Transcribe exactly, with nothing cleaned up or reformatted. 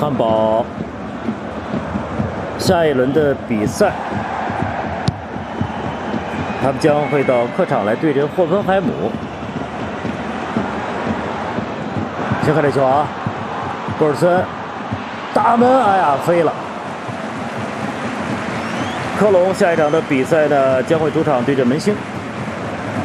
汉堡下一轮的比赛，他们将会到客场来对阵霍芬海姆。先看这球啊，博尔森大门，哎呀，飞了。科隆下一场的比赛呢，将会主场对阵门兴。